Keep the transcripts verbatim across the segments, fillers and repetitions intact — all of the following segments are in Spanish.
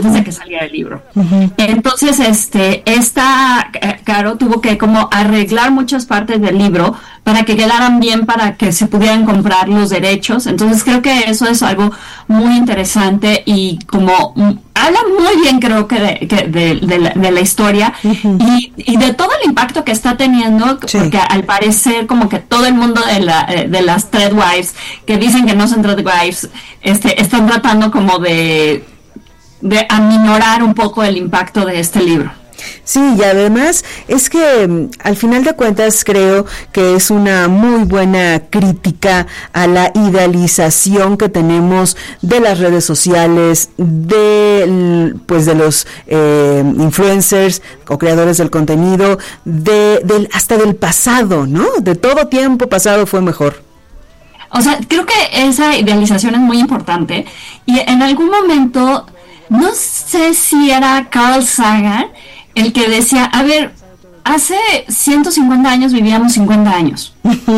antes de que saliera el libro. Uh-huh. Entonces, este, esta Caro tuvo que como arreglar muchas partes del libro para que quedaran bien, para que se pudieran comprar los derechos. Entonces creo que eso es algo muy interesante y como habla muy bien, creo que de, que de, de, la, de la historia uh-huh. y, y de todo el impacto que está teniendo, sí. porque al parecer como que todo el mundo de, la, de las Threadwives, que dicen que no son Threadwives, este, están tratando como de, de aminorar un poco el impacto de este libro. Sí, y además es que al final de cuentas creo que es una muy buena crítica a la idealización que tenemos de las redes sociales, de pues de los eh, influencers o creadores del contenido, de del hasta del pasado, ¿no? De todo tiempo pasado fue mejor. O sea, creo que esa idealización es muy importante y en algún momento, no sé si era Carl Sagan el que decía, a ver, hace ciento cincuenta años vivíamos cincuenta años.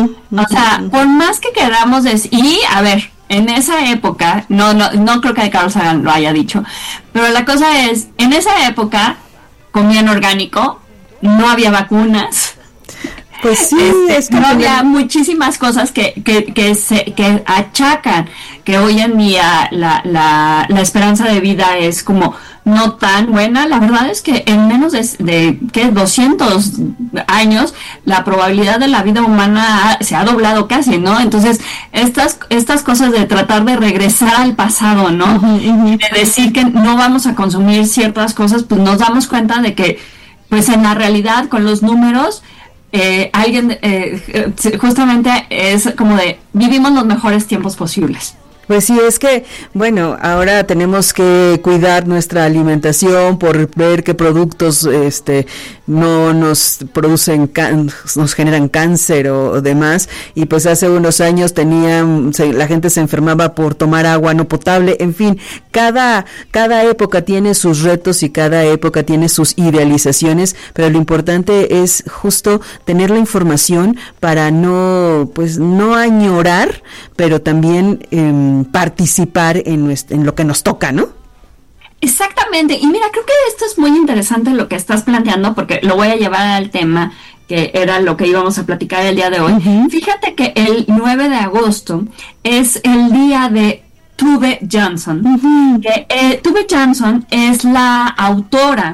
O sea, por más que queramos decir, y a ver, en esa época, no, no, no creo que Carl Sagan lo haya dicho, pero la cosa es, en esa época comían orgánico, no había vacunas. Pues sí, este, es que no había muchísimas cosas que que que se que achacan que hoy en día la la la esperanza de vida es como no tan buena. La verdad es que en menos de, de ¿qué? doscientos años la probabilidad de la vida humana ha, se ha doblado casi, ¿no? Entonces estas estas cosas de tratar de regresar al pasado, ¿no? Uh-huh, uh-huh. De decir que no vamos a consumir ciertas cosas, pues nos damos cuenta de que pues en la realidad con los números Eh, alguien eh, justamente es como de vivimos los mejores tiempos posibles. Pues sí, es que, bueno, ahora tenemos que cuidar nuestra alimentación por ver qué productos este no nos producen, can, nos generan cáncer o, o demás, y pues hace unos años tenían, se, la gente se enfermaba por tomar agua no potable, en fin, cada, cada época tiene sus retos y cada época tiene sus idealizaciones, pero lo importante es justo tener la información para no, pues no añorar, pero también eh, participar en, nuestro, en lo que nos toca, ¿no? Exactamente, y mira, creo que esto es muy interesante lo que estás planteando, porque lo voy a llevar al tema que era lo que íbamos a platicar el día de hoy. Uh-huh. Fíjate que el nueve de agosto es el día de Tove Jansson. Uh-huh. Que, eh, Tove Jansson es la autora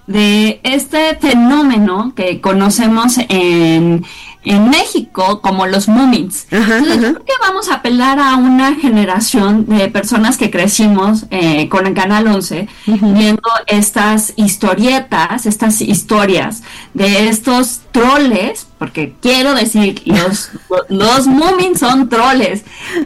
de este fenómeno que conocemos en, en México como los Moomins. Ajá, Entonces, ajá. Yo creo que vamos a apelar a una generación de personas que crecimos eh, con el Canal once, uh-huh. viendo estas historietas, estas historias de estos troles, porque quiero decir, los, los Moomins son troles,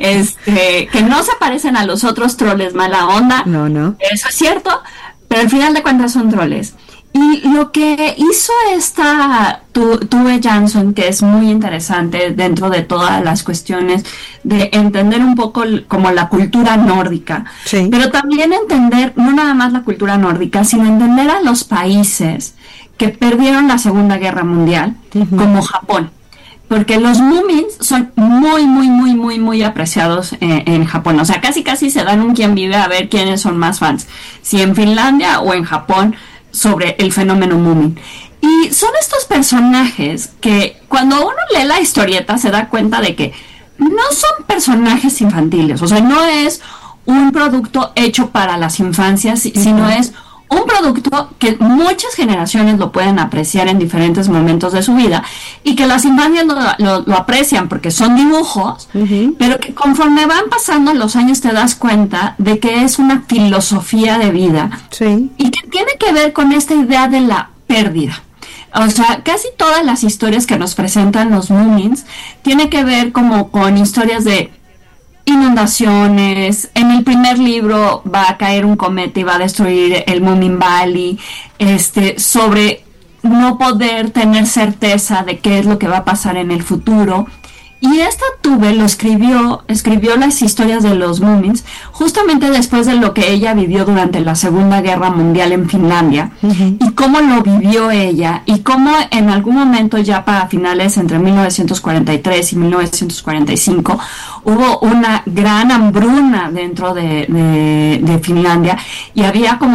este, que no se parecen a los otros troles mala onda. No, no. Eso es cierto, pero al final de cuentas son troles. Y lo que hizo esta Tove Jansson, que es muy interesante dentro de todas las cuestiones de entender un poco como la cultura nórdica, sí. pero también entender no nada más la cultura nórdica, sino entender a los países que perdieron la Segunda Guerra Mundial, uh-huh. como Japón. Porque los Moomins son muy, muy, muy, muy, muy apreciados en, en Japón. O sea, casi, casi se dan un quien vive a ver quiénes son más fans, si en Finlandia o en Japón, sobre el fenómeno Moomin. Y son estos personajes que cuando uno lee la historieta se da cuenta de que no son personajes infantiles, o sea, no es un producto hecho para las infancias, uh-huh. sino es un producto que muchas generaciones lo pueden apreciar en diferentes momentos de su vida y que las infancias lo, lo, lo aprecian porque son dibujos, uh-huh. pero que conforme van pasando los años te das cuenta de que es una filosofía de vida, sí. y que tiene que ver con esta idea de la pérdida. O sea, casi todas las historias que nos presentan los Moomins tienen que ver como con historias de inundaciones. En el primer libro va a caer un cometa y va a destruir el Moomin Valley, este, sobre no poder tener certeza de qué es lo que va a pasar en el futuro. Y esta Tove lo escribió, escribió las historias de los Moomins justamente después de lo que ella vivió durante la Segunda Guerra Mundial en Finlandia, uh-huh. y cómo lo vivió ella, y cómo en algún momento ya para finales entre mil novecientos cuarenta y tres y mil novecientos cuarenta y cinco hubo una gran hambruna dentro de, de, de Finlandia, y había como